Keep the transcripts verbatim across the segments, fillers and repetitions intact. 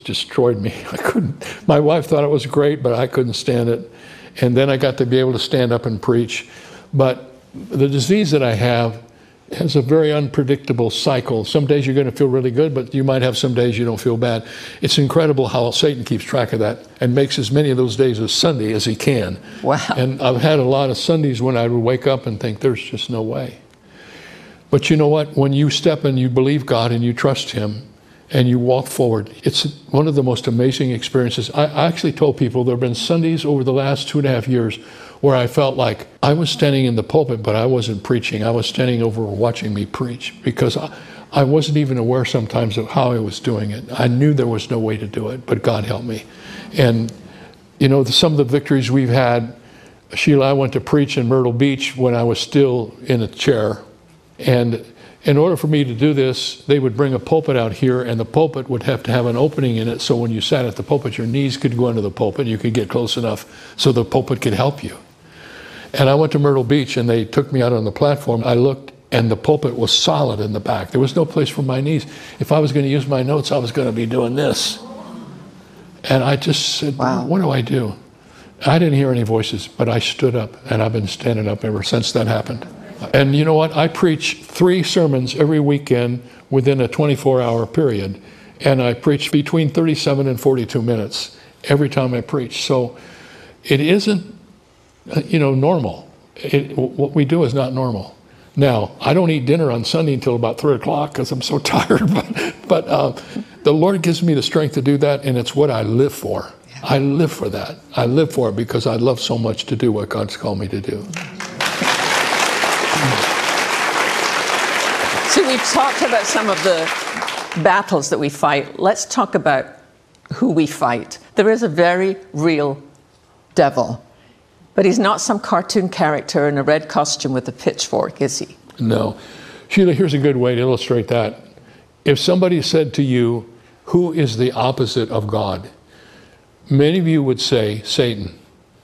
destroyed me. I couldn't, my wife thought it was great, but I couldn't stand it. And then I got to be able to stand up and preach. But the disease that I have has a very unpredictable cycle. Some days you're going to feel really good, but you might have some days you don't feel bad. It's incredible how Satan keeps track of that and makes as many of those days as Sunday as he can. Wow. And I've had a lot of Sundays when I would wake up and think, there's just no way. But you know what? When you step and you believe God and you trust him, and you walk forward, it's one of the most amazing experiences. I, I actually told people there have been Sundays over the last two and a half years where I felt like I was standing in the pulpit, but I wasn't preaching. I was standing over watching me preach because I, I wasn't even aware sometimes of how I was doing it. I knew there was no way to do it, but God helped me. And, you know, the, some of the victories we've had, Sheila, I went to preach in Myrtle Beach when I was still in a chair. And in order for me to do this, they would bring a pulpit out here, and the pulpit would have to have an opening in it, so when you sat at the pulpit, your knees could go under the pulpit, you could get close enough so the pulpit could help you. And I went to Myrtle Beach, and they took me out on the platform. I looked, and the pulpit was solid in the back. There was no place for my knees. If I was going to use my notes, I was going to be doing this. And I just said, wow, what do I do? I didn't hear any voices, but I stood up, and I've been standing up ever since that happened. And you know what? I preach three sermons every weekend within a twenty-four hour period. And I preach between thirty-seven and forty-two minutes every time I preach. So it isn't, you know, normal. It, what we do is not normal. Now, I don't eat dinner on Sunday until about three o'clock because I'm so tired. But, but uh, the Lord gives me the strength to do that, and it's what I live for. I live for that. I live for it because I love so much to do what God's called me to do. So we've talked about some of the battles that we fight. Let's talk about who we fight. There is a very real devil, but he's not some cartoon character in a red costume with a pitchfork, is he? No. Sheila, here's a good way to illustrate that. If somebody said to you, who is the opposite of God? Many of you would say, Satan.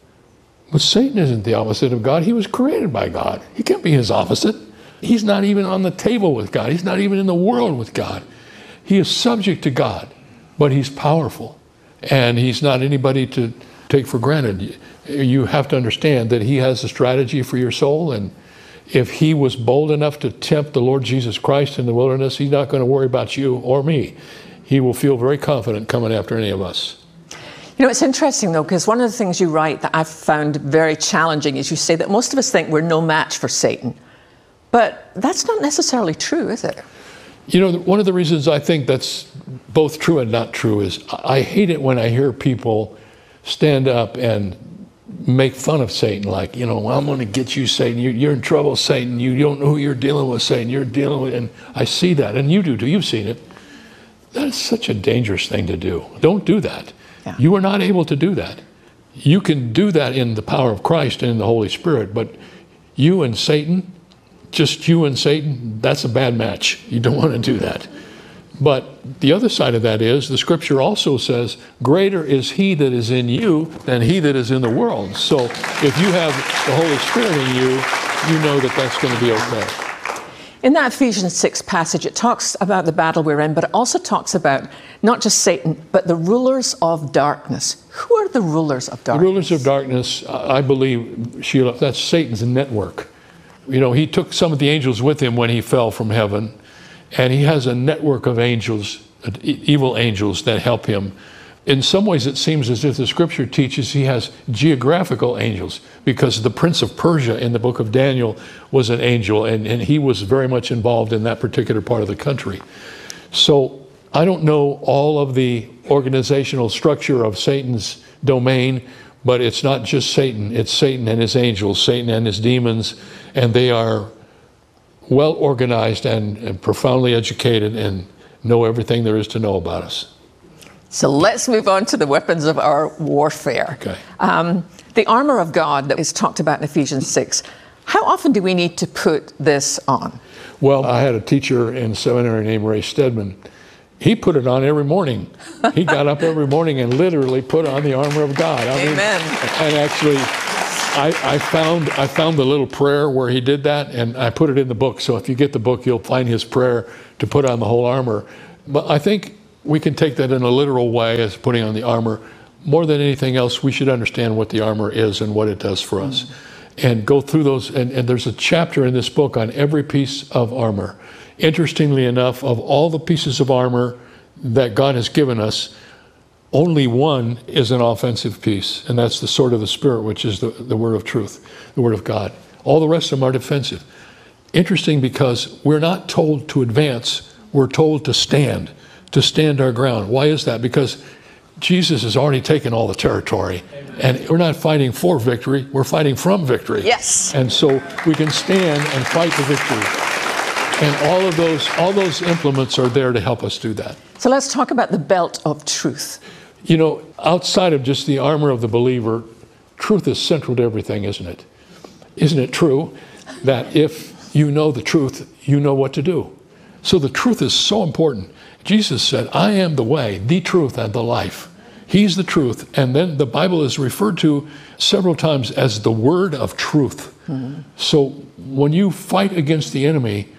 But Satan isn't the opposite of God. He was created by God. He can't be his opposite. He's not even on the table with God. He's not even in the world with God. He is subject to God, but he's powerful. And he's not anybody to take for granted. You have to understand that he has a strategy for your soul. And if he was bold enough to tempt the Lord Jesus Christ in the wilderness, he's not going to worry about you or me. He will feel very confident coming after any of us. You know, it's interesting, though, because one of the things you write that I've found very challenging is you say that most of us think we're no match for Satan. But that's not necessarily true, is it? You know, one of the reasons I think that's both true and not true is I hate it when I hear people stand up and make fun of Satan, like, you know, well, I'm going to get you, Satan. You're, you're in trouble, Satan. You don't know who you're dealing with, Satan. You're dealing with, and I see that, and you do too. You've seen it. That is such a dangerous thing to do. Don't do that. Yeah. You are not able to do that. You can do that in the power of Christ and in the Holy Spirit, but you and Satan, just you and Satan, that's a bad match. You don't want to do that. But the other side of that is, the scripture also says, greater is he that is in you than he that is in the world. So if you have the Holy Spirit in you, you know that that's going to be okay. In that Ephesians six passage, it talks about the battle we're in, but it also talks about not just Satan, but the rulers of darkness. Who are the rulers of darkness? The rulers of darkness, I believe, Sheila, that's Satan's network. You know, he took some of the angels with him when he fell from heaven, and he has a network of angels, evil angels, that help him. In some ways, it seems as if the scripture teaches he has geographical angels, because the prince of Persia in the book of Daniel was an angel, and, and he was very much involved in that particular part of the country. So I don't know all of the organizational structure of Satan's domain, but it's not just Satan. It's Satan and his angels, Satan and his demons, and they are well organized and, and profoundly educated and know everything there is to know about us. So let's move on to the weapons of our warfare. Okay. Um, the armor of God that is talked about in Ephesians six. How often do we need to put this on? Well, I had a teacher in seminary named Ray Stedman. He put it on every morning. He got up every morning and literally put on the armor of God. I Amen. Mean, and actually, I, I found I found the little prayer where he did that, and I put it in the book. So if you get the book, you'll find his prayer to put on the whole armor. But I think we can take that in a literal way as putting on the armor. More than anything else, we should understand what the armor is and what it does for us. Mm-hmm. And go through those. And, and there's a chapter in this book on every piece of armor. Interestingly enough, of all the pieces of armor that God has given us, only one is an offensive piece, and that's the sword of the Spirit, which is the, the word of truth, the word of God. All the rest of them are defensive. Interesting, because we're not told to advance, we're told to stand, to stand our ground. Why is that? Because Jesus has already taken all the territory. Amen. And we're not fighting for victory, we're fighting from victory. Yes. And so we can stand and fight the victory. And all of those, all those implements are there to help us do that. So let's talk about the belt of truth. You know, outside of just the armor of the believer, truth is central to everything, isn't it? Isn't it true that if you know the truth, you know what to do? So the truth is so important. Jesus said, I am the way, the truth, and the life. He's the truth. And then the Bible is referred to several times as the word of truth. Mm-hmm. So when you fight against the enemy,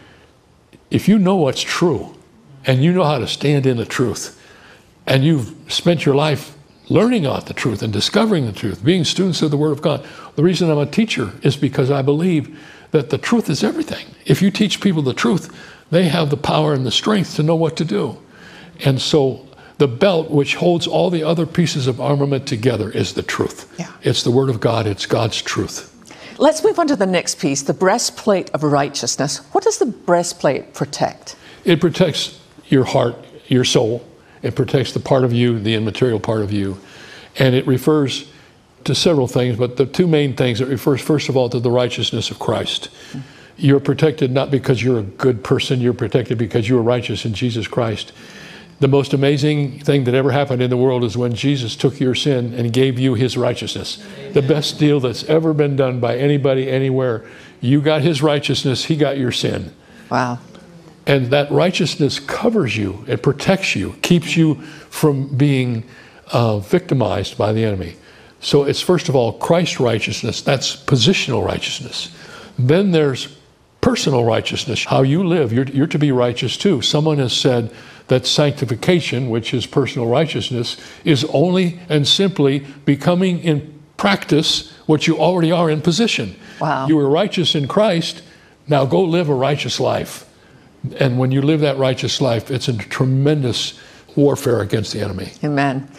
if you know what's true, and you know how to stand in the truth, and you've spent your life learning out the truth and discovering the truth, being students of the Word of God. The reason I'm a teacher is because I believe that the truth is everything. If you teach people the truth, they have the power and the strength to know what to do. And so the belt, which holds all the other pieces of armament together, is the truth. Yeah. It's the Word of God. It's God's truth. Let's move on to the next piece, the breastplate of righteousness. What does the breastplate protect? It protects your heart, your soul. It protects the part of you, the immaterial part of you. And it refers to several things, but the two main things, it refers, first of all, to the righteousness of Christ. Mm-hmm. You're protected not because you're a good person, you're protected because you are righteous in Jesus Christ. The most amazing thing that ever happened in the world is when Jesus took your sin and gave you his righteousness. Amen. The best deal that's ever been done by anybody, anywhere. You got his righteousness, he got your sin. Wow. And that righteousness covers you, it protects you, keeps you from being uh, victimized by the enemy. So it's first of all Christ's righteousness, that's positional righteousness. Then there's personal righteousness, how you live, you're, you're to be righteous too. Someone has said that sanctification, which is personal righteousness, is only and simply becoming in practice what you already are in position. Wow. You were righteous in Christ, now go live a righteous life. And when you live that righteous life, it's a tremendous warfare against the enemy. Amen.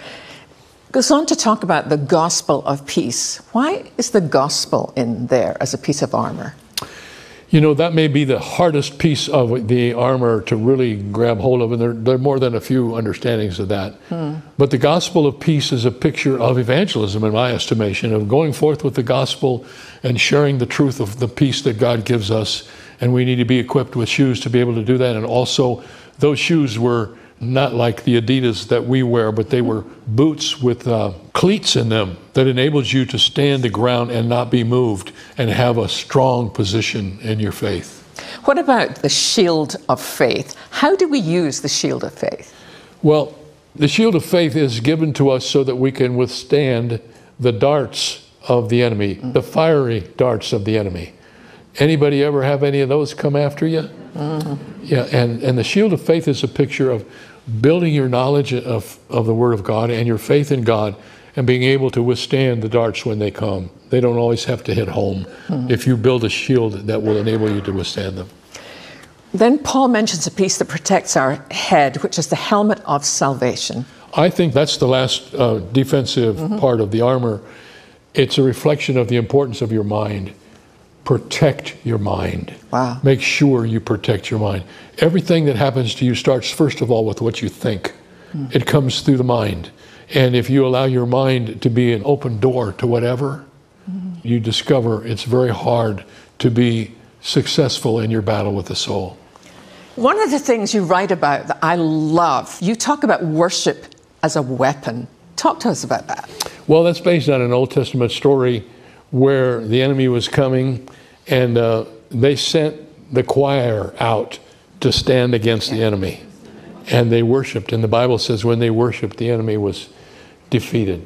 Goes on to talk about the gospel of peace. Why is the gospel in there as a piece of armor? You know, that may be the hardest piece of the armor to really grab hold of, and there, there are more than a few understandings of that. Hmm. But the gospel of peace is a picture of evangelism, in my estimation, of going forth with the gospel and sharing the truth of the peace that God gives us. And we need to be equipped with shoes to be able to do that. And also, those shoes were not like the Adidas that we wear, but they were boots with uh, cleats in them that enables you to stand the ground and not be moved and have a strong position in your faith. What about the shield of faith? How do we use the shield of faith? Well, the shield of faith is given to us so that we can withstand the darts of the enemy, mm-hmm. the fiery darts of the enemy. Anybody ever have any of those come after you? Mm-hmm. Yeah, and, and the shield of faith is a picture of building your knowledge of, of the Word of God and your faith in God and being able to withstand the darts when they come. They don't always have to hit home mm-hmm. if you build a shield that will enable you to withstand them. Then Paul mentions a piece that protects our head, which is the helmet of salvation. I think that's the last uh, defensive mm-hmm. part of the armor. It's a reflection of the importance of your mind. Protect your mind. Wow. Make sure you protect your mind. Everything that happens to you starts, first of all, with what you think. Mm. It comes through the mind. And if you allow your mind to be an open door to whatever, mm. you discover it's very hard to be successful in your battle with the soul. One of the things you write about that I love, you talk about worship as a weapon. Talk to us about that. Well, that's based on an Old Testament story where the enemy was coming, and uh, they sent the choir out to stand against the enemy. And they worshiped, and the Bible says when they worshiped, the enemy was defeated.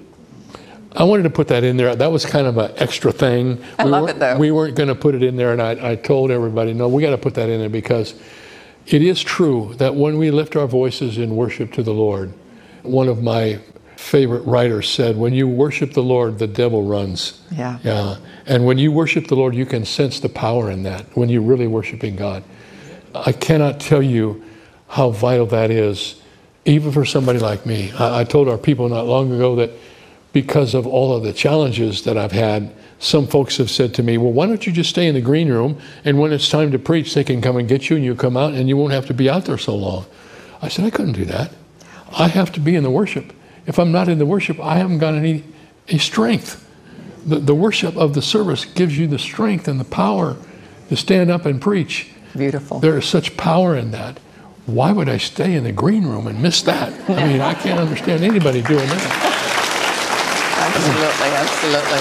I wanted to put that in there. That was kind of an extra thing. I we love it, though. We weren't going to put it in there, and I, I told everybody, no, we got to put that in there because It is true that when we lift our voices in worship to the Lord, one of my favorite writers said, when you worship the Lord, the devil runs. Yeah. Yeah. And when you worship the Lord, you can sense the power in that when you're really worshiping God. I cannot tell you how vital that is, even for somebody like me. I, I told our people not long ago that because of all of the challenges that I've had, some folks have said to me, well, why don't you just stay in the green room, and when it's time to preach, they can come and get you, and you come out, and you won't have to be out there so long. I said, I couldn't do that. I have to be in the worship. If I'm not in the worship, I haven't got any, any strength. The, the worship of the service gives you the strength and the power to stand up and preach. Beautiful. There is such power in that. Why would I stay in the green room and miss that? I mean, I can't understand anybody doing that. Absolutely,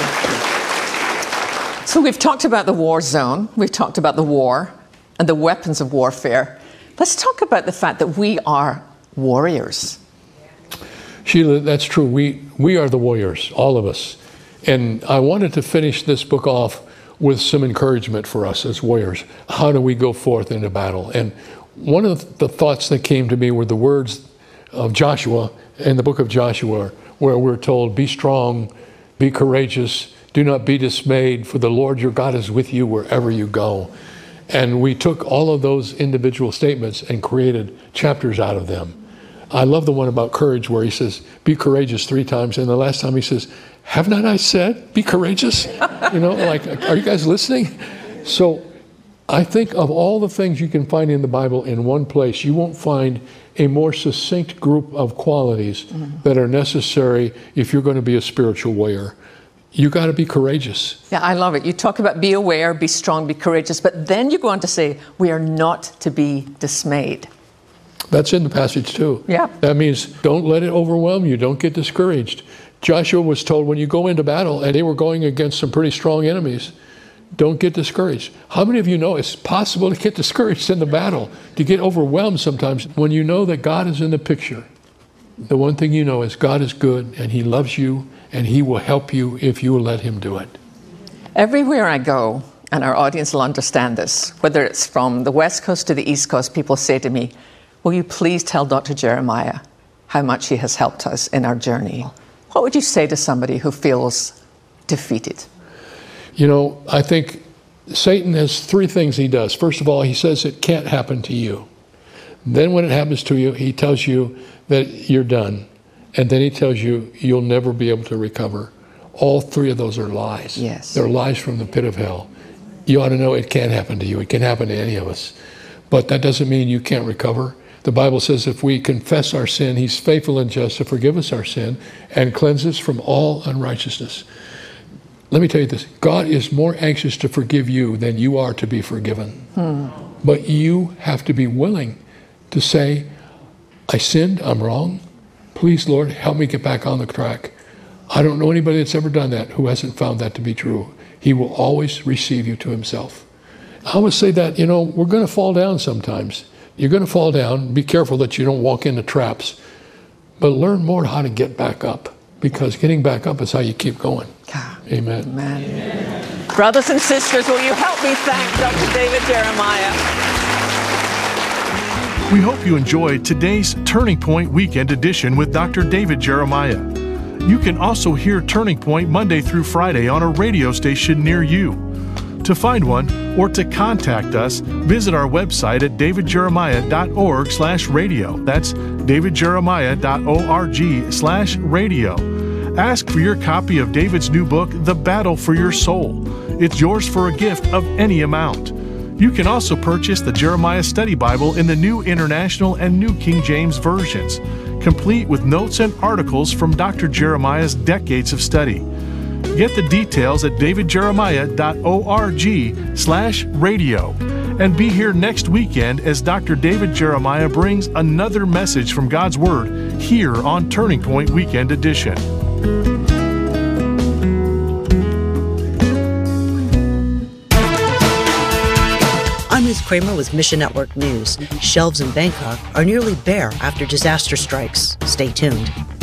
absolutely. So we've talked about the war zone. We've talked about the war and the weapons of warfare. Let's talk about the fact that we are warriors. Sheila, that's true. We, we are the warriors, all of us. And I wanted to finish this book off with some encouragement for us as warriors. How do we go forth into battle? And one of the thoughts that came to me were the words of Joshua in the book of Joshua, where we're told, be strong, be courageous, do not be dismayed, for the Lord your God is with you wherever you go. And we took all of those individual statements and created chapters out of them. I love the one about courage where he says, be courageous three times. And the last time he says, have not I said, be courageous? You know, like, are you guys listening? So I think of all the things you can find in the Bible in one place, you won't find a more succinct group of qualities mm-hmm. that are necessary if you're going to be a spiritual warrior. You got to be courageous. Yeah, I love it. You talk about be aware, be strong, be courageous, but then you go on to say, we are not to be dismayed. That's in the passage too. Yeah. That means don't let it overwhelm you. Don't get discouraged. Joshua was told when you go into battle, and they were going against some pretty strong enemies, don't get discouraged. How many of you know it's possible to get discouraged in the battle, to get overwhelmed sometimes? When you know that God is in the picture, the one thing you know is God is good, and he loves you, and he will help you if you will let him do it. Everywhere I go, and our audience will understand this, whether it's from the West Coast to the East Coast, people say to me, will you please tell Doctor Jeremiah how much he has helped us in our journey? What would you say to somebody who feels defeated? You know, I think Satan has three things he does. First of all, he says it can't happen to you. Then when it happens to you, he tells you that you're done. And then he tells you you'll never be able to recover. All three of those are lies. Yes. They're lies from the pit of hell. You ought to know it can't happen to you. It can happen to any of us. But that doesn't mean you can't recover. The Bible says if we confess our sin, he's faithful and just to forgive us our sin and cleanse us from all unrighteousness. Let me tell you this. God is more anxious to forgive you than you are to be forgiven. Hmm. But you have to be willing to say, I sinned, I'm wrong. Please, Lord, help me get back on the track. I don't know anybody that's ever done that who hasn't found that to be true. He will always receive you to himself. I would say that, you know, we're going to fall down sometimes. You're going to fall down. Be careful that you don't walk into traps. But learn more how to get back up, because getting back up is how you keep going. God. Amen. Amen. Amen. Brothers and sisters, will you help me thank Doctor David Jeremiah? We hope you enjoyed today's Turning Point Weekend Edition with Doctor David Jeremiah. You can also hear Turning Point Monday through Friday on a radio station near you. To find one or to contact us, visit our website at david jeremiah dot org slash radio. That's david jeremiah dot org slash radio. Ask for your copy of David's new book, The Battle for Your Soul. It's yours for a gift of any amount. You can also purchase the Jeremiah Study Bible in the New International and New King James versions, complete with notes and articles from Doctor Jeremiah's decades of study. Get the details at david jeremiah dot org slash radio. And be here next weekend as Doctor David Jeremiah brings another message from God's Word here on Turning Point Weekend Edition. I'm Ruth Kramer with Mission Network News. Shelves in Bangkok are nearly bare after disaster strikes. Stay tuned.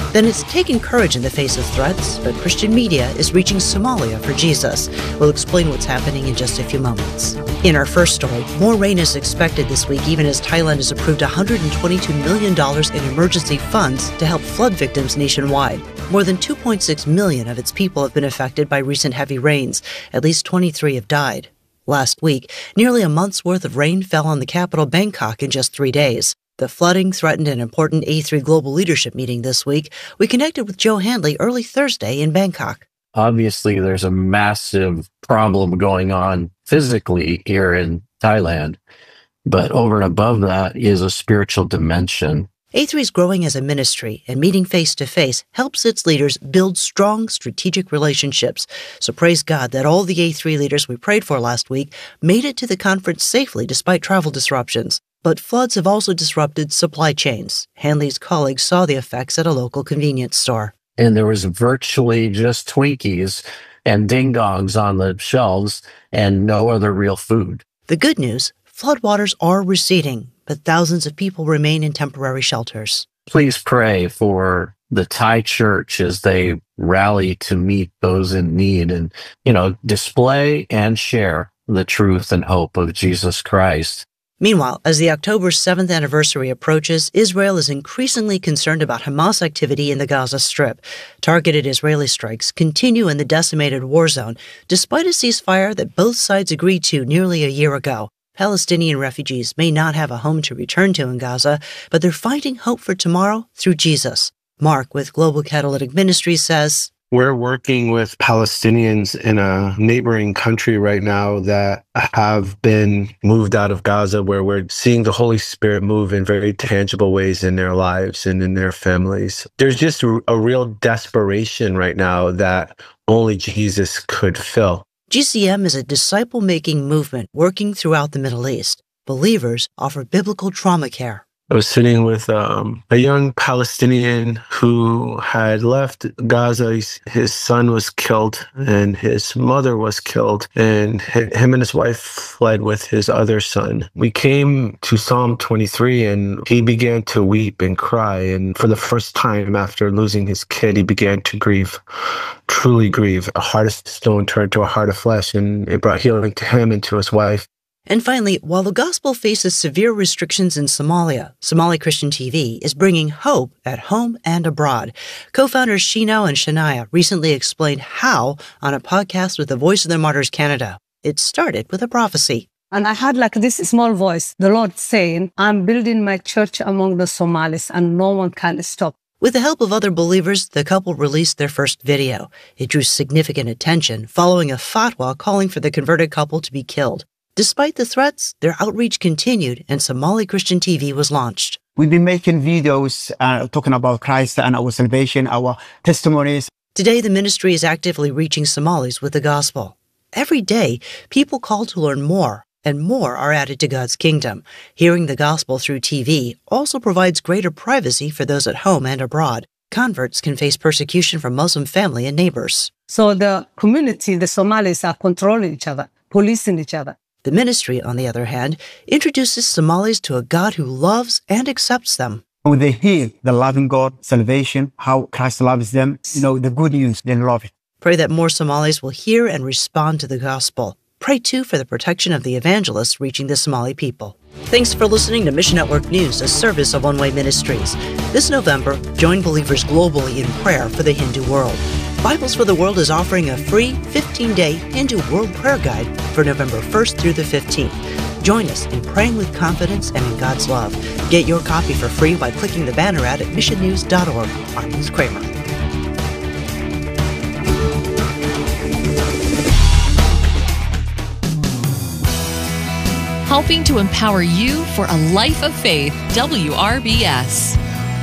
Then it's taking courage in the face of threats, but Christian media is reaching Somalia for Jesus. We'll explain what's happening in just a few moments. In our first story, more rain is expected this week, even as Thailand has approved one hundred twenty-two million dollars in emergency funds to help flood victims nationwide. More than two point six million of its people have been affected by recent heavy rains. At least twenty-three have died. Last week, nearly a month's worth of rain fell on the capital, Bangkok, in just three days. The flooding threatened an important A three Global Leadership meeting this week. We connected with Joe Handley early Thursday in Bangkok. Obviously, there's a massive problem going on physically here in Thailand, but over and above that is a spiritual dimension. A three is growing as a ministry, and meeting face-to-face helps its leaders build strong strategic relationships. So praise God that all the A three leaders we prayed for last week made it to the conference safely despite travel disruptions. But floods have also disrupted supply chains. Handley's colleagues saw the effects at a local convenience store. And there was virtually just Twinkies and ding-dongs on the shelves and no other real food. The good news, floodwaters are receding, but thousands of people remain in temporary shelters. Please pray for the Thai church as they rally to meet those in need and, you know, display and share the truth and hope of Jesus Christ. Meanwhile, as the October seventh anniversary approaches, Israel is increasingly concerned about Hamas activity in the Gaza Strip. Targeted Israeli strikes continue in the decimated war zone, despite a ceasefire that both sides agreed to nearly a year ago. Palestinian refugees may not have a home to return to in Gaza, but they're finding hope for tomorrow through Jesus. Mark with Global Catalytic Ministries says, we're working with Palestinians in a neighboring country right now that have been moved out of Gaza, where we're seeing the Holy Spirit move in very tangible ways in their lives and in their families. There's just a, a real desperation right now that only Jesus could fill. G C M is a disciple-making movement working throughout the Middle East. Believers offer biblical trauma care. I was sitting with um, a young Palestinian who had left Gaza. His, his son was killed and his mother was killed, and him and his wife fled with his other son. We came to Psalm twenty-three and he began to weep and cry. And for the first time after losing his kid, he began to grieve, truly grieve. A heart of stone turned to a heart of flesh, and it brought healing to him and to his wife. And finally, while the gospel faces severe restrictions in Somalia, Somali Christian T V is bringing hope at home and abroad. Co-founders Shino and Shania recently explained how on a podcast with the Voice of the Martyrs Canada. It started with a prophecy. And I had like this small voice, the Lord saying, I'm building my church among the Somalis and no one can stop. With the help of other believers, the couple released their first video. It drew significant attention following a fatwa calling for the converted couple to be killed. Despite the threats, their outreach continued and Somali Christian T V was launched. We've been making videos uh, talking about Christ and our salvation, our testimonies. Today, the ministry is actively reaching Somalis with the gospel. Every day, people call to learn more, and more are added to God's kingdom. Hearing the gospel through T V also provides greater privacy for those at home and abroad. Converts can face persecution from Muslim family and neighbors. So the community, the Somalis, are controlling each other, policing each other. The ministry, on the other hand, introduces Somalis to a God who loves and accepts them. When they hear the loving God, salvation, how Christ loves them, you know, the good news, they love it. Pray that more Somalis will hear and respond to the gospel. Pray, too, for the protection of the evangelists reaching the Somali people. Thanks for listening to Mission Network News, a service of One Way Ministries. This November, join believers globally in prayer for the Hindu world. Bibles for the World is offering a free fifteen-day Hindu World Prayer Guide for November first through the fifteenth. Join us in praying with confidence and in God's love. Get your copy for free by clicking the banner ad at mission news dot org. I'm Liz Kramer. Helping to empower you for a life of faith, W R B S.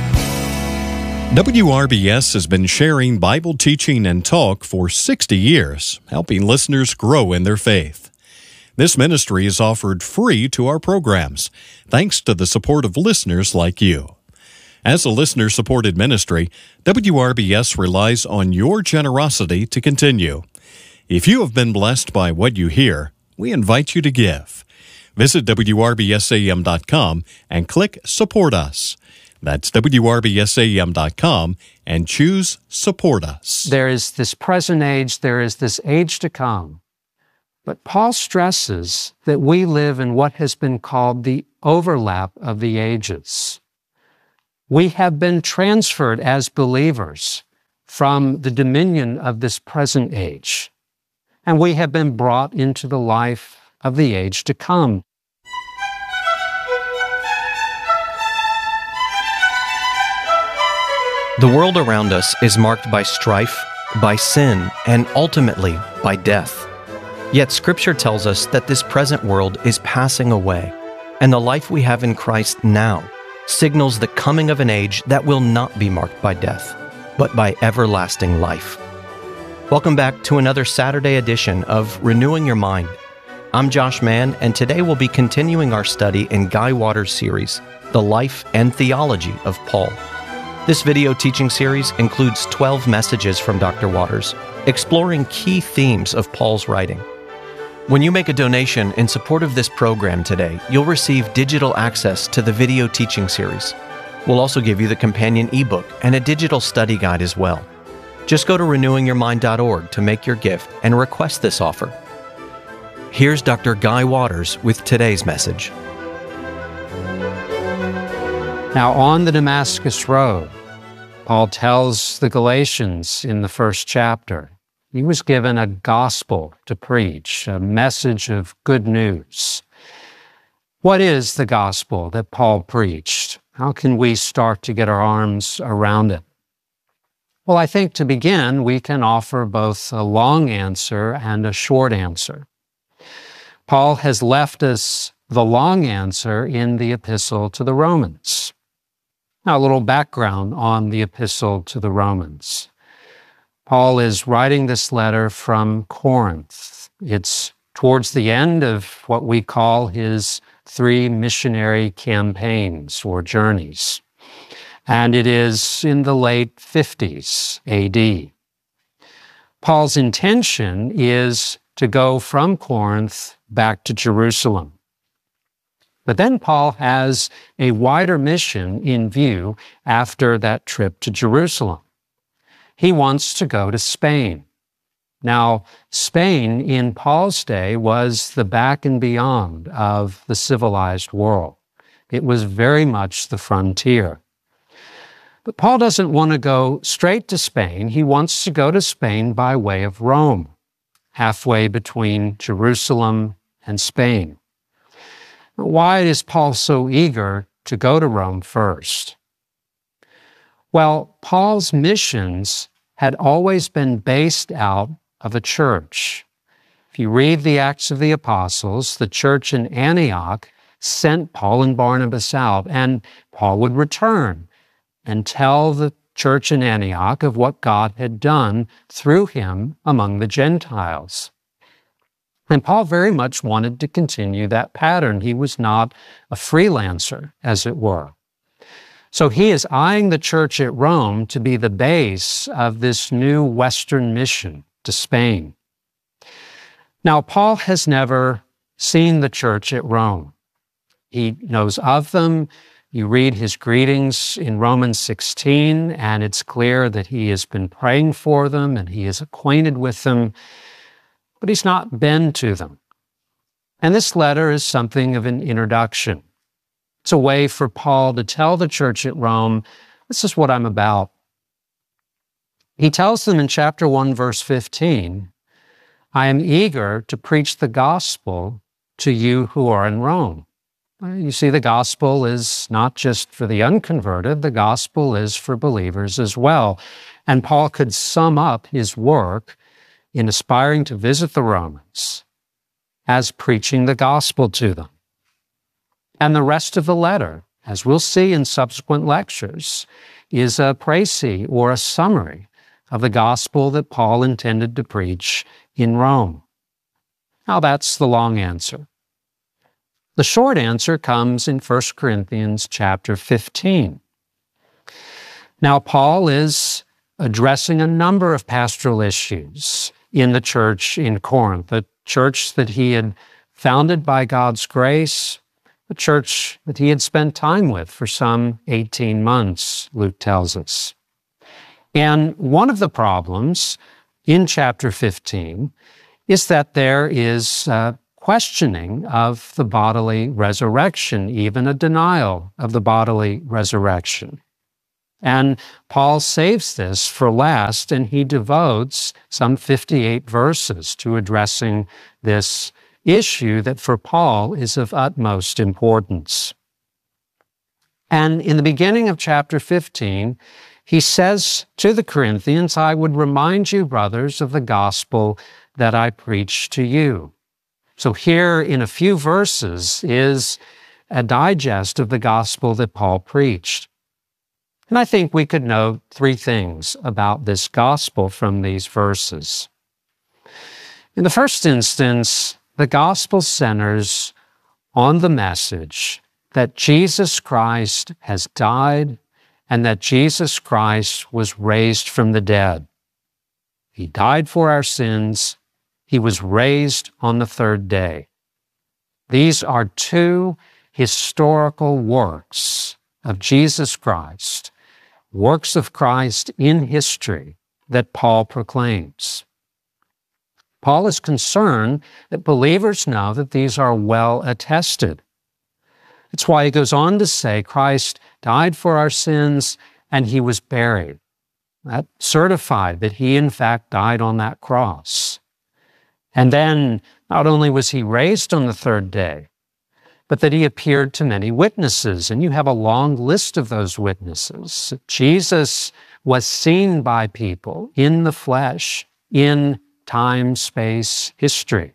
W R B S has been sharing Bible teaching and talk for sixty years, helping listeners grow in their faith. This ministry is offered free to our programs, thanks to the support of listeners like you. As a listener-supported ministry, W R B S relies on your generosity to continue. If you have been blessed by what you hear, we invite you to give. Visit W R B S A M dot com and click Support Us. That's W R B S A M dot com and choose Support Us. There is this present age, there is this age to come. But Paul stresses that we live in what has been called the overlap of the ages. We have been transferred as believers from the dominion of this present age, and we have been brought into the life of the age to come. The world around us is marked by strife, by sin, and ultimately by death. Yet Scripture tells us that this present world is passing away, and the life we have in Christ now signals the coming of an age that will not be marked by death, but by everlasting life. Welcome back to another Saturday edition of Renewing Your Mind. I'm Josh Mann, and today we'll be continuing our study in Guy Waters' series, The Life and Theology of Paul. This video teaching series includes twelve messages from Doctor Waters, exploring key themes of Paul's writing. When you make a donation in support of this program today, you'll receive digital access to the video teaching series. We'll also give you the companion ebook and a digital study guide as well. Just go to renewing your mind dot org to make your gift and request this offer. Here's Doctor Guy Waters with today's message. Now, on the Damascus Road, Paul tells the Galatians in the first chapter, he was given a gospel to preach, a message of good news. What is the gospel that Paul preached? How can we start to get our arms around it? Well, I think to begin, we can offer both a long answer and a short answer. Paul has left us the long answer in the epistle to the Romans. Now, a little background on the epistle to the Romans. Paul is writing this letter from Corinth. It's towards the end of what we call his three missionary campaigns or journeys. And it is in the late fifties A D. Paul's intention is to go from Corinth back to Jerusalem. But then Paul has a wider mission in view after that trip to Jerusalem. He wants to go to Spain. Now, Spain in Paul's day was the back and beyond of the civilized world. It was very much the frontier. But Paul doesn't want to go straight to Spain. He wants to go to Spain by way of Rome, halfway between Jerusalem and Spain. Why is Paul so eager to go to Rome first? Well, Paul's missions had always been based out of a church. If you read the Acts of the Apostles, the church in Antioch sent Paul and Barnabas out, and Paul would return and tell the church in Antioch of what God had done through him among the Gentiles. And Paul very much wanted to continue that pattern. He was not a freelancer, as it were. So he is eyeing the church at Rome to be the base of this new Western mission to Spain. Now, Paul has never seen the church at Rome. He knows of them. You read his greetings in Romans sixteen, and it's clear that he has been praying for them and he is acquainted with them, but he's not been to them. And this letter is something of an introduction. It's a way for Paul to tell the church at Rome, this is what I'm about. He tells them in chapter one, verse fifteen, I am eager to preach the gospel to you who are in Rome. You see, the gospel is not just for the unconverted, the gospel is for believers as well. And Paul could sum up his work in aspiring to visit the Romans as preaching the gospel to them. And the rest of the letter, as we'll see in subsequent lectures, is a précis or a summary of the gospel that Paul intended to preach in Rome. Now that's the long answer. The short answer comes in First Corinthians chapter fifteen. Now Paul is addressing a number of pastoral issues in the church in Corinth, a church that he had founded by God's grace, a church that he had spent time with for some eighteen months, Luke tells us. And one of the problems in chapter fifteen is that there is uh, questioning of the bodily resurrection, even a denial of the bodily resurrection. And Paul saves this for last, and he devotes some fifty-eight verses to addressing this issue that for Paul is of utmost importance. And in the beginning of chapter fifteen, he says to the Corinthians, I would remind you, brothers, of the gospel that I preached to you. So here in a few verses is a digest of the gospel that Paul preached. And I think we could know three things about this gospel from these verses. In the first instance, the gospel centers on the message that Jesus Christ has died and that Jesus Christ was raised from the dead. He died for our sins. He was raised on the third day. These are two historical works of Jesus Christ, works of Christ in history that Paul proclaims. Paul is concerned that believers know that these are well attested. That's why he goes on to say Christ died for our sins and he was buried. That certified that he in fact died on that cross. And then not only was he raised on the third day, but that he appeared to many witnesses. And you have a long list of those witnesses. Jesus was seen by people in the flesh, in time, space, history.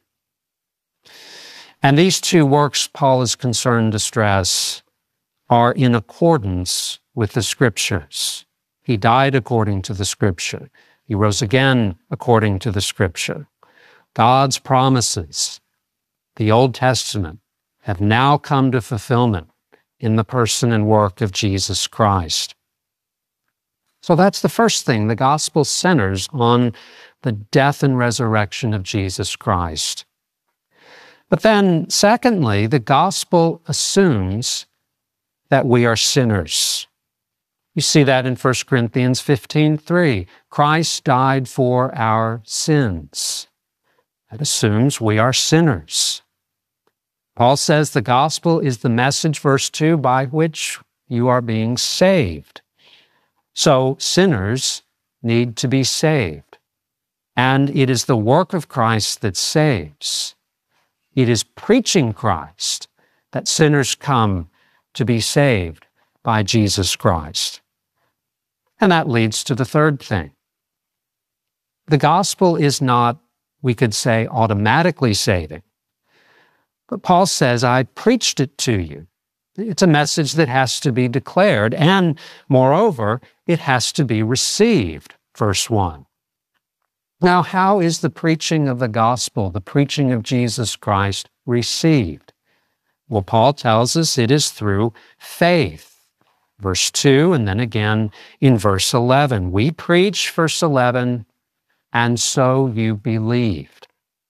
And these two works Paul is concerned to stress are in accordance with the Scriptures. He died according to the Scripture. He rose again according to the Scripture. God's promises, the Old Testament, have now come to fulfillment in the person and work of Jesus Christ. So that's the first thing. The gospel centers on the death and resurrection of Jesus Christ. But then, secondly, the gospel assumes that we are sinners. You see that in First Corinthians fifteen three. Christ died for our sins. That assumes we are sinners. Paul says the gospel is the message, verse two, by which you are being saved. So sinners need to be saved. And it is the work of Christ that saves. It is preaching Christ that sinners come to be saved by Jesus Christ. And that leads to the third thing. The gospel is not, we could say, automatically saving. But Paul says, I preached it to you. It's a message that has to be declared, and moreover, it has to be received, verse one. Now, how is the preaching of the gospel, the preaching of Jesus Christ, received? Well, Paul tells us it is through faith. Verse two, and then again in verse eleven. We preach, verse eleven, and so you believed.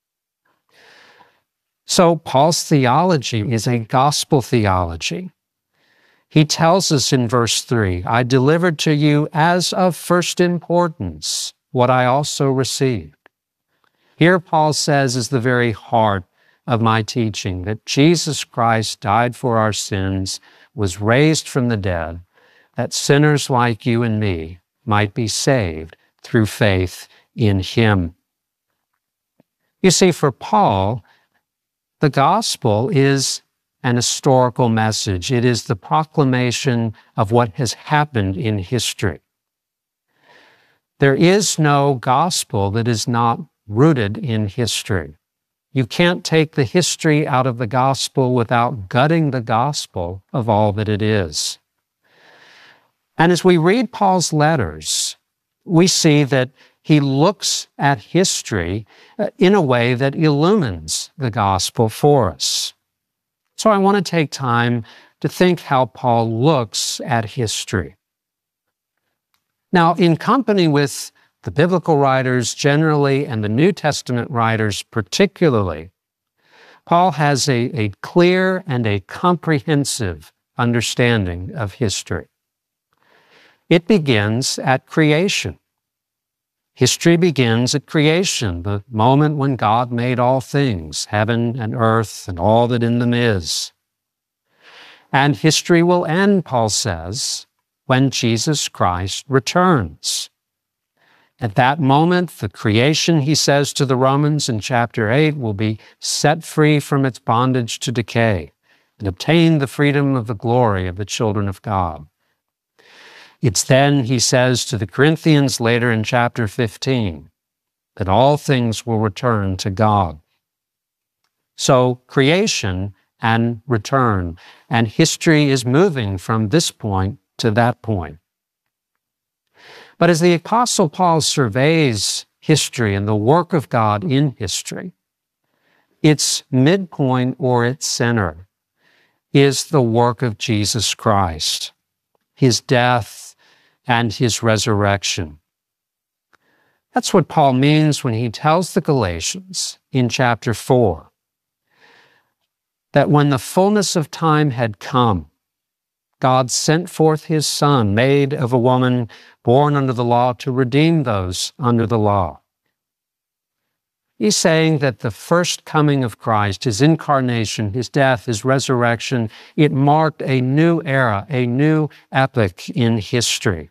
So Paul's theology is a gospel theology. He tells us in verse three, I delivered to you as of first importance what I also received. Here Paul says is the very heart of my teaching, that Jesus Christ died for our sins, was raised from the dead, that sinners like you and me might be saved through faith in him. You see, for Paul, the gospel is an historical message. It is the proclamation of what has happened in history. There is no gospel that is not rooted in history. You can't take the history out of the gospel without gutting the gospel of all that it is. And as we read Paul's letters, we see that he looks at history in a way that illumines the gospel for us. So I want to take time to think how Paul looks at history. Now, in company with the biblical writers generally and the New Testament writers particularly, Paul has a, a clear and a comprehensive understanding of history. It begins at creation. History begins at creation, the moment when God made all things, heaven and earth and all that in them is. And history will end, Paul says, when Jesus Christ returns. At that moment, the creation, he says to the Romans in chapter eight, will be set free from its bondage to decay and obtain the freedom of the glory of the children of God. It's then, he says to the Corinthians later in chapter fifteen, that all things will return to God. So creation and return, and history is moving from this point to that point. But as the Apostle Paul surveys history and the work of God in history, its midpoint or its center is the work of Jesus Christ, his death and his resurrection. That's what Paul means when he tells the Galatians in chapter four that when the fullness of time had come, God sent forth his Son, made of a woman born under the law, to redeem those under the law. He's saying that the first coming of Christ, his incarnation, his death, his resurrection, it marked a new era, a new epoch in history.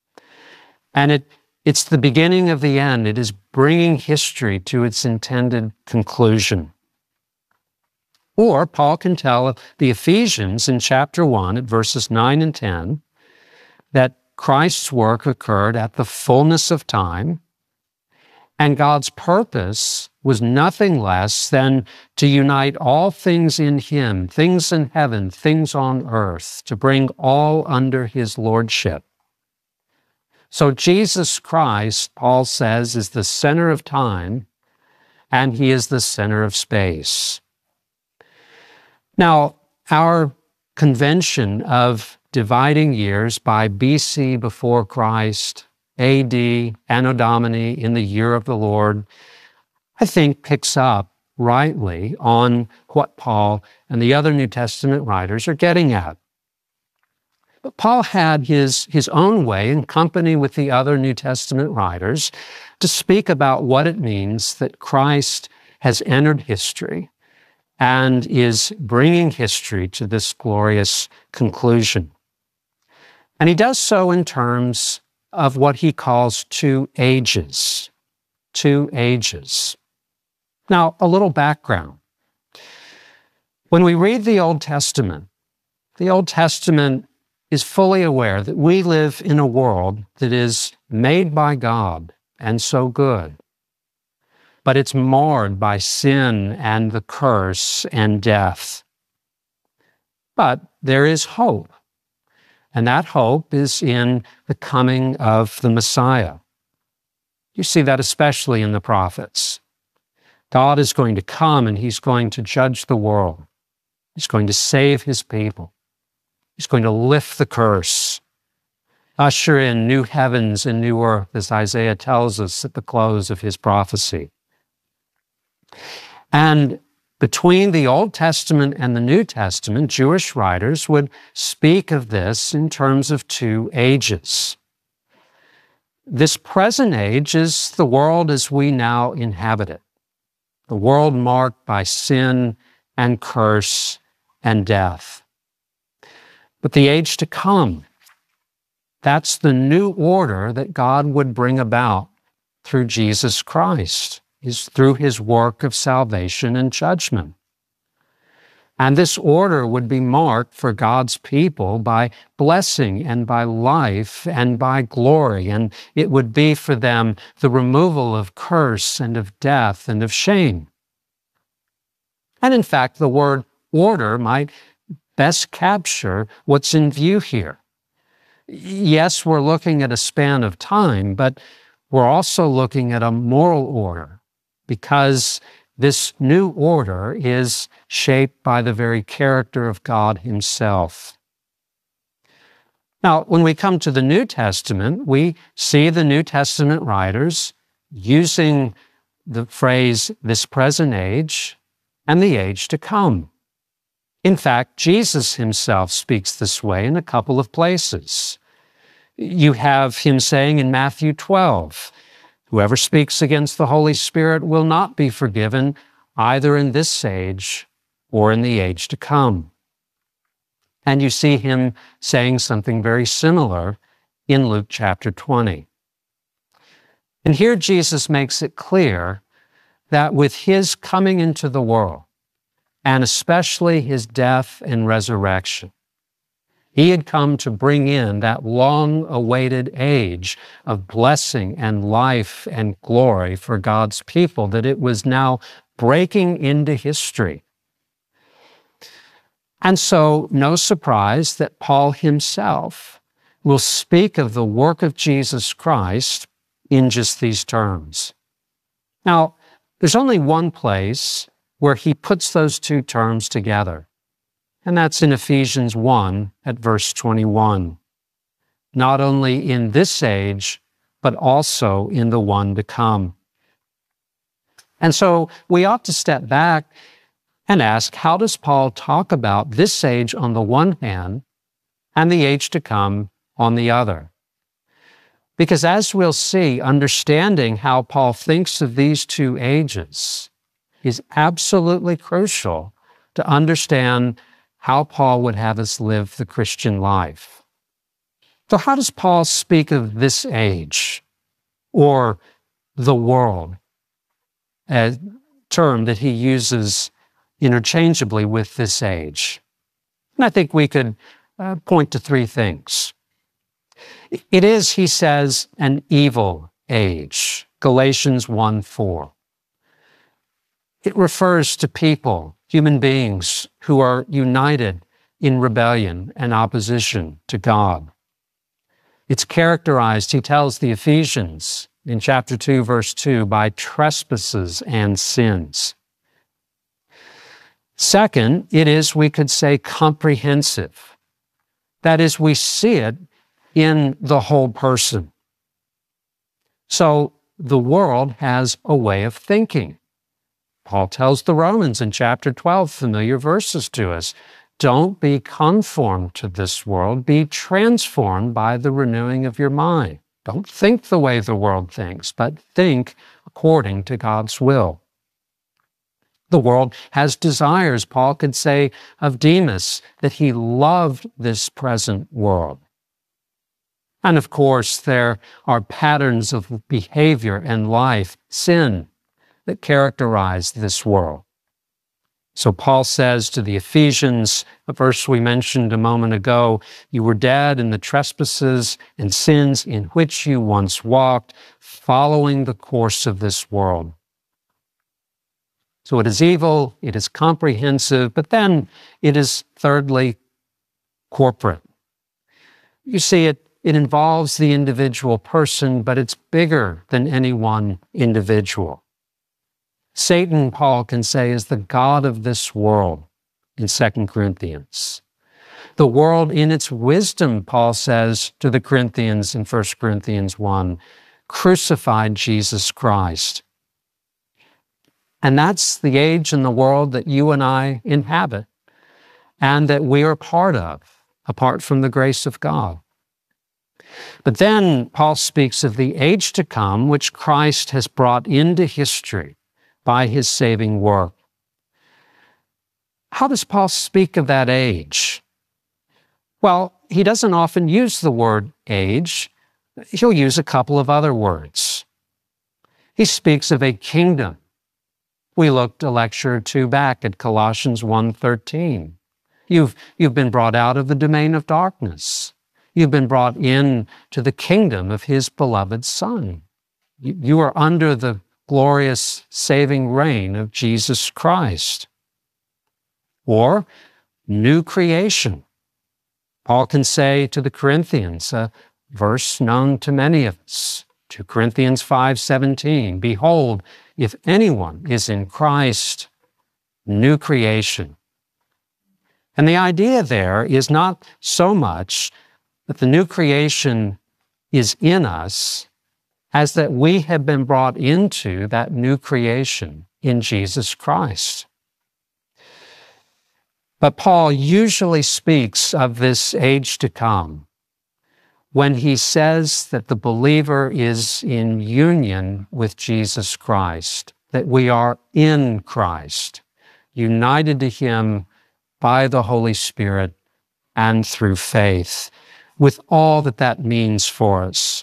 And it, it's the beginning of the end. It is bringing history to its intended conclusion. Or Paul can tell the Ephesians in chapter one at verses nine and ten that Christ's work occurred at the fullness of time, and God's purpose was nothing less than to unite all things in him, things in heaven, things on earth, to bring all under his lordship. So Jesus Christ, Paul says, is the center of time, and he is the center of space. Now, our convention of dividing years by B C before Christ, A D, Anno Domini, in the year of the Lord, I think picks up rightly on what Paul and the other New Testament writers are getting at. But Paul had his, his own way, in company with the other New Testament writers, to speak about what it means that Christ has entered history and is bringing history to this glorious conclusion. And he does so in terms of what he calls two ages. Two ages. Now, a little background. When we read the Old Testament, the Old Testament is fully aware that we live in a world that is made by God and so good, but it's marred by sin and the curse and death. But there is hope, and that hope is in the coming of the Messiah. You see that especially in the prophets. God is going to come and he's going to judge the world. He's going to save his people. He's going to lift the curse, usher in new heavens and new earth, as Isaiah tells us at the close of his prophecy. And between the Old Testament and the New Testament, Jewish writers would speak of this in terms of two ages. This present age is the world as we now inhabit it, the world marked by sin and curse and death. But the age to come, that's the new order that God would bring about through Jesus Christ, is through his work of salvation and judgment. And this order would be marked for God's people by blessing and by life and by glory, and it would be for them the removal of curse and of death and of shame. And in fact, the word order might best capture what's in view here. Yes, we're looking at a span of time, but we're also looking at a moral order, because this new order is shaped by the very character of God himself. Now, when we come to the New Testament, we see the New Testament writers using the phrase, this present age, and the age to come. In fact, Jesus himself speaks this way in a couple of places. You have him saying in Matthew twelve, "Whoever speaks against the Holy Spirit will not be forgiven, either in this age or in the age to come." And you see him saying something very similar in Luke chapter twenty. And here Jesus makes it clear that with his coming into the world, and especially his death and resurrection, he had come to bring in that long-awaited age of blessing and life and glory for God's people, that it was now breaking into history. And so, no surprise that Paul himself will speak of the work of Jesus Christ in just these terms. Now, there's only one place where he puts those two terms together, and that's in Ephesians one at verse twenty-one. Not only in this age, but also in the one to come. And so we ought to step back and ask, how does Paul talk about this age on the one hand and the age to come on the other? Because as we'll see, understanding how Paul thinks of these two ages is absolutely crucial to understand how Paul would have us live the Christian life. So how does Paul speak of this age, or the world, a term that he uses interchangeably with this age? And I think we could uh, point to three things. It is, he says, an evil age, Galatians one four. It refers to people, human beings, who are united in rebellion and opposition to God. It's characterized, he tells the Ephesians in chapter two, verse two, by trespasses and sins. Second, it is, we could say, comprehensive. That is, we see it in the whole person. So the world has a way of thinking. Paul tells the Romans in chapter twelve, familiar verses to us, don't be conformed to this world, be transformed by the renewing of your mind. Don't think the way the world thinks, but think according to God's will. The world has desires. Paul could say of Demas that he loved this present world. And of course, there are patterns of behavior and life, sin, that characterize this world. So Paul says to the Ephesians, a verse we mentioned a moment ago, you were dead in the trespasses and sins in which you once walked, following the course of this world. So it is evil, it is comprehensive, but then it is thirdly corporate. You see, it, it involves the individual person, but it's bigger than any one individual. Satan, Paul can say, is the god of this world in Second Corinthians. The world in its wisdom, Paul says to the Corinthians in First Corinthians one, crucified Jesus Christ. And that's the age and the world that you and I inhabit and that we are part of, apart from the grace of God. But then Paul speaks of the age to come, which Christ has brought into history by his saving work. How does Paul speak of that age? Well, he doesn't often use the word age. He'll use a couple of other words. He speaks of a kingdom. We looked a lecture or two back at Colossians one thirteen. You've, you've been brought out of the domain of darkness. You've been brought in to the kingdom of his beloved Son. You, you are under the glorious saving reign of Jesus Christ. Or new creation. Paul can say to the Corinthians, a verse known to many of us, Second Corinthians five seventeen, behold, if anyone is in Christ, new creation. And the idea there is not so much that the new creation is in us, as that we have been brought into that new creation in Jesus Christ. But Paul usually speaks of this age to come when he says that the believer is in union with Jesus Christ, that we are in Christ, united to him by the Holy Spirit and through faith, with all that that means for us.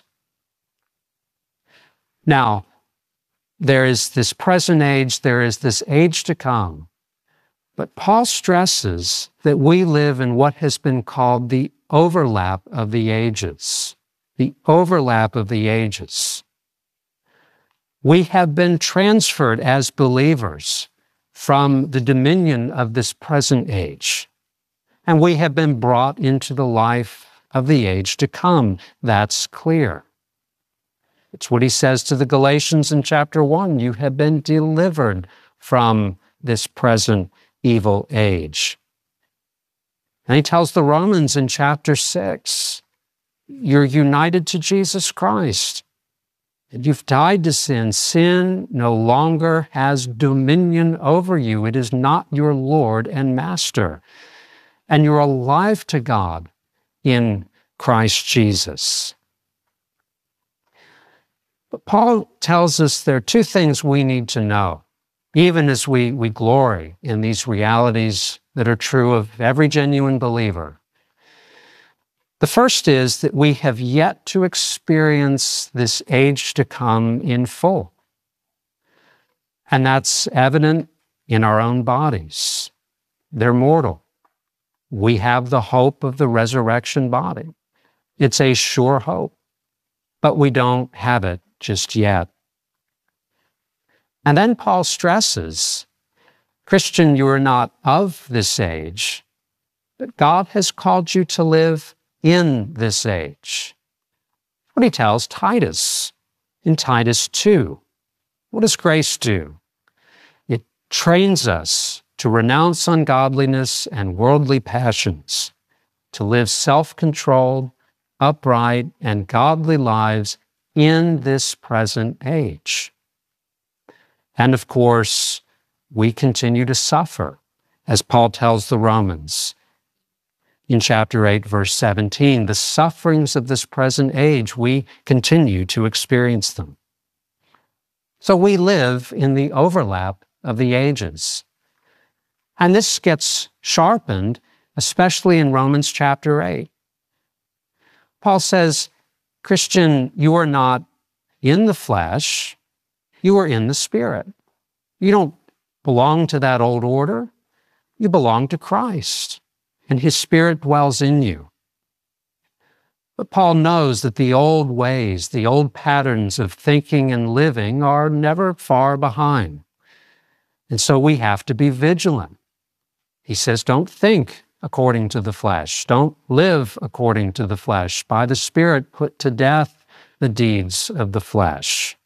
Now, there is this present age, there is this age to come, but Paul stresses that we live in what has been called the overlap of the ages. The overlap of the ages. We have been transferred as believers from the dominion of this present age, and we have been brought into the life of the age to come. That's clear. It's what he says to the Galatians in chapter one. You have been delivered from this present evil age. And he tells the Romans in chapter six, you're united to Jesus Christ. And you've died to sin. Sin no longer has dominion over you. It is not your Lord and Master. And you're alive to God in Christ Jesus. But Paul tells us there are two things we need to know, even as we, we glory in these realities that are true of every genuine believer. The first is that we have yet to experience this age to come in full. And that's evident in our own bodies. They're mortal. We have the hope of the resurrection body. It's a sure hope, but we don't have it just yet. And then Paul stresses, Christian, you are not of this age, but God has called you to live in this age. What he tells Titus in Titus two. What does grace do? It trains us to renounce ungodliness and worldly passions, to live self-controlled, upright, and godly lives in this present age. And of course, we continue to suffer, as Paul tells the Romans in chapter eight, verse seventeen. The sufferings of this present age, we continue to experience them. So we live in the overlap of the ages. And this gets sharpened, especially in Romans chapter eight. Paul says, Christian, you are not in the flesh, you are in the Spirit. You don't belong to that old order. You belong to Christ, and his Spirit dwells in you. But Paul knows that the old ways, the old patterns of thinking and living are never far behind. And so we have to be vigilant. He says, don't think according to the flesh. Don't live according to the flesh. By the Spirit, put to death the deeds of the flesh.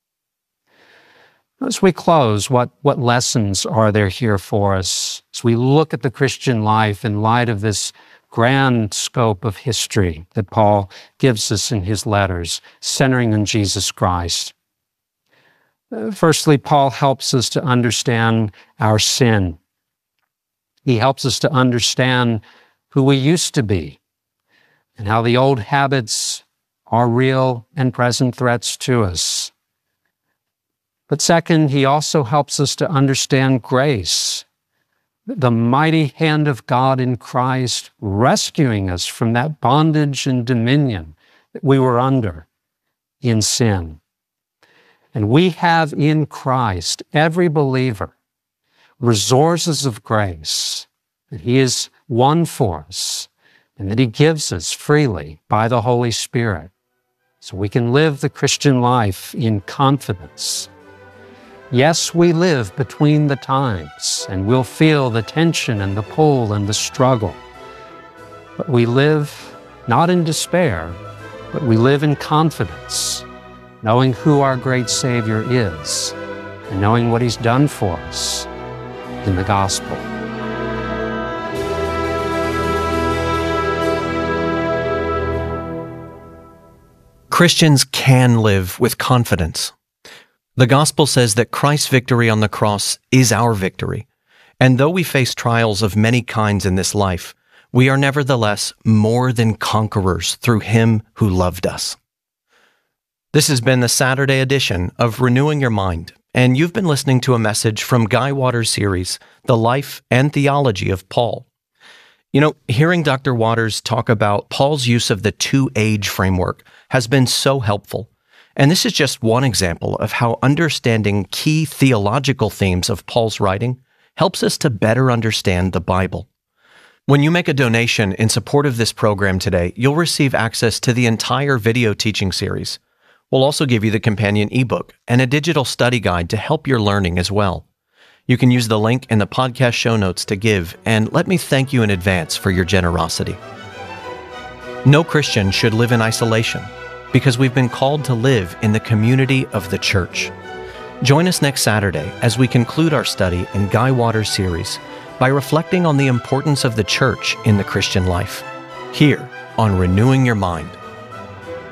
As we close, what, what lessons are there here for us as we look at the Christian life in light of this grand scope of history that Paul gives us in his letters, centering on Jesus Christ? Uh, firstly, Paul helps us to understand our sin. He helps us to understand who we used to be and how the old habits are real and present threats to us. But second, he also helps us to understand grace, the mighty hand of God in Christ rescuing us from that bondage and dominion that we were under in sin. And we have in Christ, every believer, resources of grace that he has won for us and that he gives us freely by the Holy Spirit, so we can live the Christian life in confidence. Yes, we live between the times, and we'll feel the tension and the pull and the struggle. But we live not in despair, but we live in confidence, knowing who our great Savior is and knowing what he's done for us in the gospel. Christians can live with confidence. The gospel says that Christ's victory on the cross is our victory, And though we face trials of many kinds in this life, we are nevertheless more than conquerors through Him who loved us. This has been the Saturday edition of Renewing Your Mind, and you've been listening to a message from Guy Waters' series, The Life and Theology of Paul. You know, hearing Doctor Waters talk about Paul's use of the two-age framework has been so helpful. And this is just one example of how understanding key theological themes of Paul's writing helps us to better understand the Bible. When you make a donation in support of this program today, you'll receive access to the entire video teaching series. We'll also give you the companion ebook and a digital study guide to help your learning as well. You can use the link in the podcast show notes to give, and let me thank you in advance for your generosity. No Christian should live in isolation, because we've been called to live in the community of the church. Join us next Saturday as we conclude our study in Guy Waters' series by reflecting on the importance of the church in the Christian life, here on Renewing Your Mind.